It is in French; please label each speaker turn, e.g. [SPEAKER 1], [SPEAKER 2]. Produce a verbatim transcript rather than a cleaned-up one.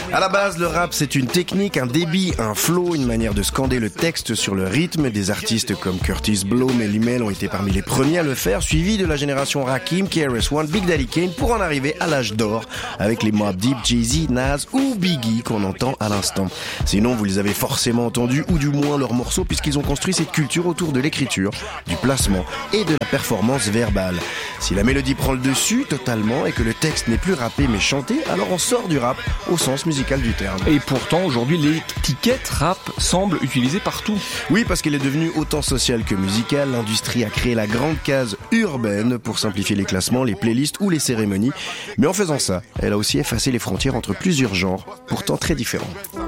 [SPEAKER 1] À la base, le rap, c'est une technique, un débit, un flow, une manière de scander le texte sur le rythme. Des artistes comme Curtis Blow, Melly Mel ont été parmi les premiers à le faire, suivis de la génération Rakim, K R S One, Big Daddy Kane, pour en arriver à l'âge d'or avec les Mobb Deep, Jay-Z, Nas ou Biggie qu'on entend à l'instant. Sinon, vous les avez forcément entendus, ou du moins leurs morceaux, puisqu'ils ont construit cette culture autour de l'écriture, du placement et de la performance verbale. Si la mélodie prend le dessus totalement et que le texte n'est plus rappé mais chanté, alors on sort du rap au sens musical du terme.
[SPEAKER 2] Et pourtant, aujourd'hui, l'étiquette rap semble utilisée partout.
[SPEAKER 1] Oui, parce qu'elle est devenue autant sociale que musicale. L'industrie a créé la grande case urbaine pour simplifier les classements, les playlists ou les cérémonies. Mais en faisant ça, elle a aussi effacé les frontières entre plusieurs genres, pourtant très différents.